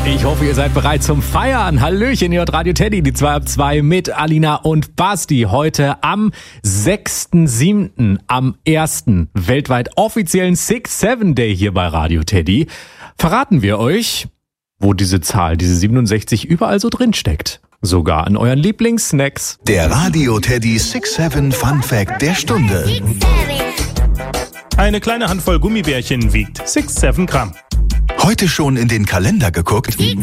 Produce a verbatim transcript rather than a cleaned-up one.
Ich hoffe, ihr seid bereit zum Feiern. Hallöchen, ihr hört Radio Teddy, die zwei ab zwei mit Alina und Basti. Heute am sechsten siebten, am ersten weltweit offiziellen six seven Day hier bei Radio Teddy, verraten wir euch, wo diese Zahl, diese siebenundsechzig, überall so drin steckt. Sogar an euren Lieblingssnacks. Der Radio Teddy six seven Fun Fact der Stunde. Eine kleine Handvoll Gummibärchen wiegt sechs, sieben Gramm. Heute schon in den Kalender geguckt?